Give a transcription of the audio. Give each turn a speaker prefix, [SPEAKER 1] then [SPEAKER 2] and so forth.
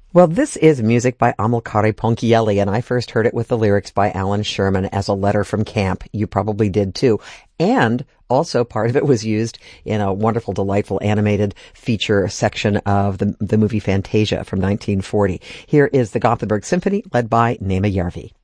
[SPEAKER 1] Well, this is music by Amilcare Ponchielli, and I first heard it with the lyrics by Alan Sherman as a letter from camp. You probably did too. And also part of it was used in a wonderful, delightful animated feature section of the movie Fantasia from 1940. Here is the Gothenburg Symphony led by Nema Järvi.